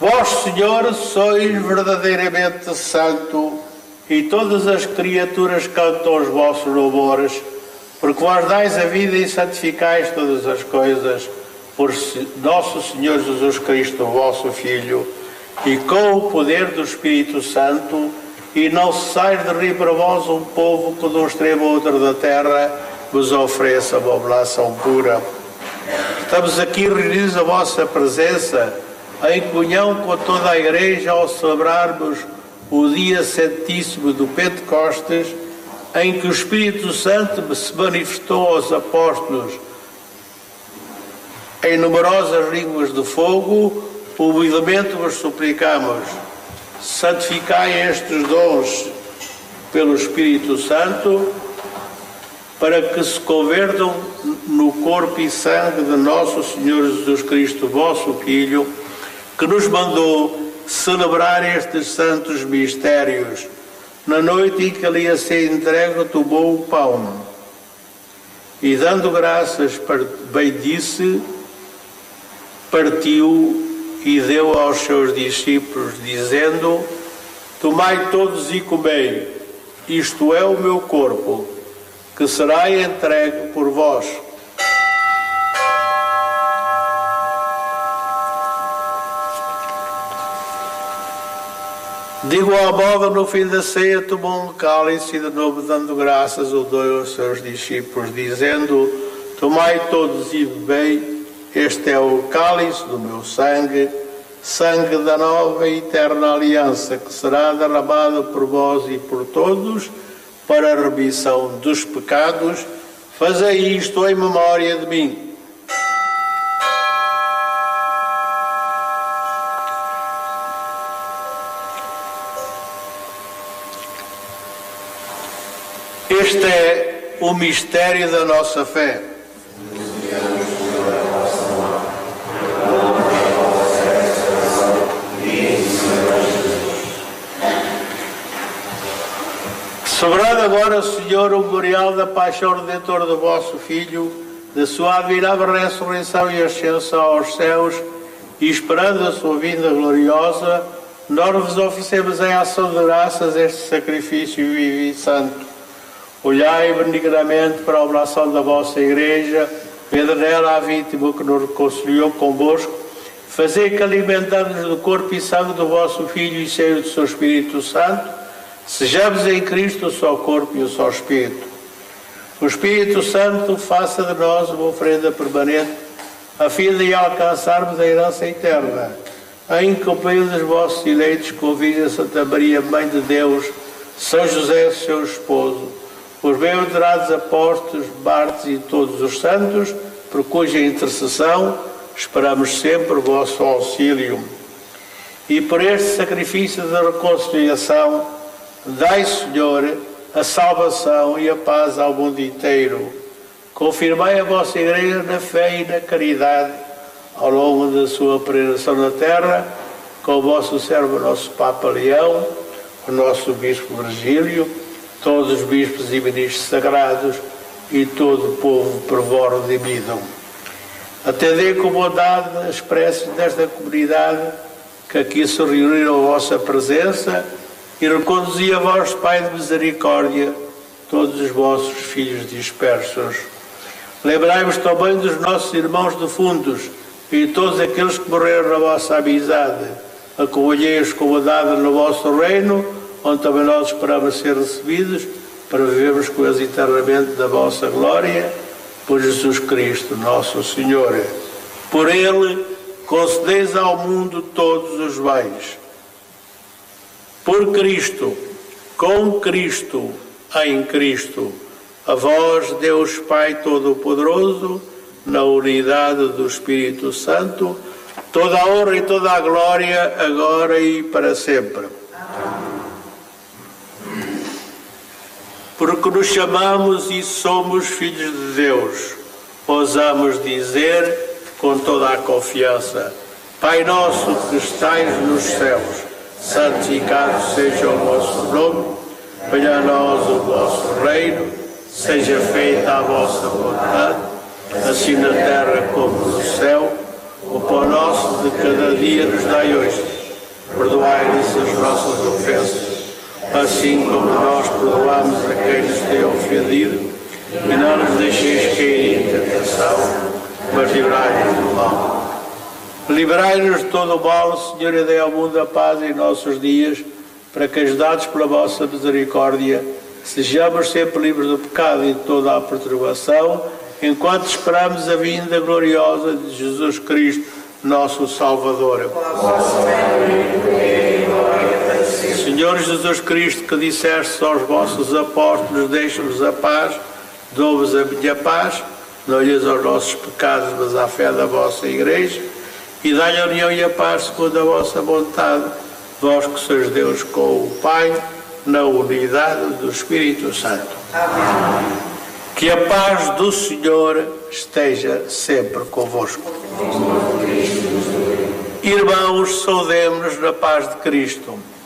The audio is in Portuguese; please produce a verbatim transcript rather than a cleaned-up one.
Vós, Senhor, sois verdadeiramente santo, e todas as criaturas cantam os vossos louvores, porque vós dais a vida e santificais todas as coisas, por nosso Senhor Jesus Cristo, vosso Filho, e com o poder do Espírito Santo, e não cessais de rir para vós um povo que de um extremo a outro da terra vos ofereça uma oblação pura. Estamos aqui reunidos à vossa presença, em comunhão com toda a Igreja, ao celebrarmos o dia santíssimo do Pentecostes, em que o Espírito Santo se manifestou aos apóstolos em numerosas línguas de fogo. Humildemente vos suplicamos, santificai estes dons pelo Espírito Santo, para que se convertam no corpo e sangue de nosso Senhor Jesus Cristo, vosso Filho, que nos mandou celebrar estes santos mistérios. Na noite em que ali a ser entregue, tomou o pão e, dando graças, bendisse, partiu e deu aos seus discípulos, dizendo: tomai todos e comei, isto é o meu corpo, que será entregue por vós. De igual modo, no fim da ceia, tomou um cálice e, de novo dando graças, o deu aos seus discípulos, dizendo: tomai todos e bebei, este é o cálice do meu sangue, sangue da nova e eterna aliança, que será derramado por vós e por todos, para a remissão dos pecados. Fazei isto em memória de mim. Este é o mistério da nossa fé. Celebrado agora, Senhor, o memorial da paixão redentora do vosso Filho, da sua admirável ressurreição e ascensão aos céus, e esperando a sua vinda gloriosa, nós vos oferecemos em ação de graças este sacrifício vivo e santo. Olhai benignamente para a oblação da vossa Igreja, vede nela a vítima que nos reconciliou convosco, fazei que, alimentando-nos do corpo e sangue do vosso Filho e cheio do seu Espírito Santo, sejamos em Cristo o só corpo e o só Espírito. O Espírito Santo faça de nós uma oferenda permanente, a fim de alcançarmos a herança eterna. Em companhia dos vossos eleitos, convide a Santa Maria, Mãe de Deus, São José, seu esposo, os bem-aventurados apóstolos, mártires e todos os santos, por cuja intercessão esperamos sempre o vosso auxílio. E por este sacrifício da reconciliação, dai, Senhor, a salvação e a paz ao mundo inteiro. Confirmai a vossa Igreja na fé e na caridade ao longo da sua peregrinação na terra, com o vosso servo, o nosso Papa Leão, o nosso Bispo Virgílio, todos os bispos e ministros sagrados e todo o povo por vós redimido. Atendei com bondade as preces desta comunidade que aqui se reuniram à vossa presença, e reconduzi a vós, Pai de misericórdia, todos os vossos filhos dispersos. Lembrai-vos também dos nossos irmãos defuntos e de todos aqueles que morreram na vossa amizade. Acolhei-os com bondade no vosso reino, onde também nós esperamos ser recebidos, para vivermos com eles eternamente da vossa glória, por Jesus Cristo, nosso Senhor. Por Ele, concedeis ao mundo todos os bens. Por Cristo, com Cristo, em Cristo, a vós, Deus Pai Todo-Poderoso, na unidade do Espírito Santo, toda a honra e toda a glória, agora e para sempre. Porque nos chamamos e somos filhos de Deus, ousamos dizer com toda a confiança: Pai nosso que estais nos céus, santificado seja o vosso nome, venha a nós o vosso reino, seja feita a vossa vontade, assim na terra como no céu. O pão nosso de cada dia nos dai hoje. perdoai-nos as nossas ofensas, assim como nós perdoamos a quem nos tem ofendido, e não nos deixeis cair em tentação, mas livrai-nos do mal. Livrai-nos de todo o mal, Senhor, e dai ao mundo a paz em nossos dias, para que, ajudados pela vossa misericórdia, sejamos sempre livres do pecado e de toda a perturbação, enquanto esperamos a vinda gloriosa de Jesus Cristo, nosso Salvador. Senhor Jesus Cristo, que disseste aos vossos apóstolos: deixa-vos a paz, dou-vos a minha paz, não olheis aos nossos pecados, mas à fé da vossa Igreja, e dai a união e a paz segundo a vossa vontade, vós que sois Deus com o Pai, na unidade do Espírito Santo. Amém. Que a paz do Senhor esteja sempre convosco. Irmãos, saudemo-nos na paz de Cristo.